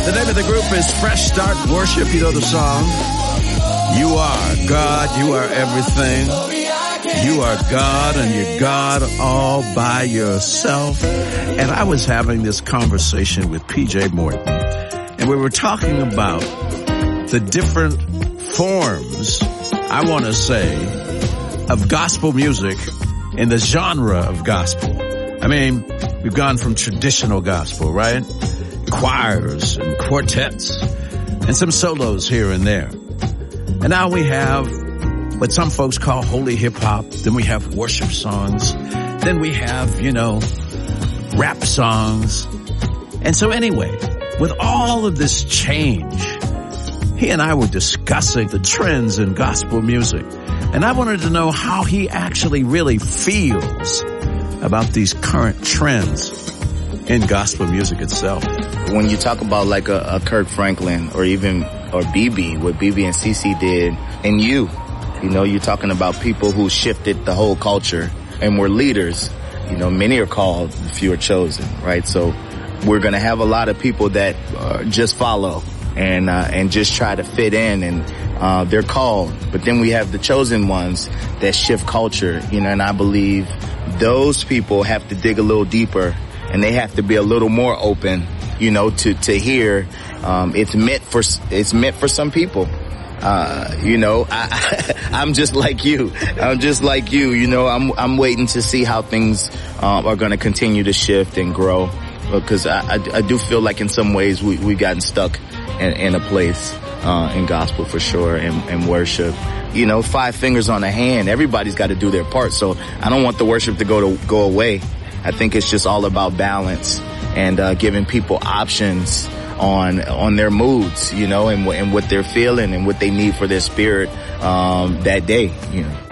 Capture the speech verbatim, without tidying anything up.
The name of the group is Fresh Start Worship. You know the song. You are God. You are everything. You are God, and you're God all by yourself. And I was having this conversation with P J Morton, and we were talking about the different forms, I want to say, of gospel music in the genre of gospel. I mean, we've gone from traditional gospel, right? Choirs and quartets and some solos here and there. And now we have what some folks call holy hip hop. Then we have worship songs. Then we have, you know, rap songs. And so anyway, with all of this change, he and I were discussing the trends in gospel music. And I wanted to know how he actually really feels about these current trends in gospel music itself. When you talk about like a, a Kirk Franklin or even or B B, what B B and C C did, and you, you know, you're talking about people who shifted the whole culture and were leaders. You know, many are called, few are chosen, right? So we're going to have a lot of people that uh, just follow and uh, and just try to fit in, and uh, they're called. But then we have the chosen ones that shift culture, you know, and I believe those people have to dig a little deeper, and they have to be a little more open, you know, to, to hear, um, it's meant for, it's meant for some people. Uh, you know, I, I'm just like you. I'm just like you, you know, I'm, I'm waiting to see how things, um, are going to continue to shift and grow, because I, I, I do feel like in some ways we, we've gotten stuck in, in a place, uh, in gospel for sure, and, and worship. You know, five fingers on a hand. Everybody's got to do their part. So I don't want the worship to go to go away. I think it's just all about balance and uh, giving people options on on their moods, you know, and, and what they're feeling and what they need for their spirit um, that day, you know.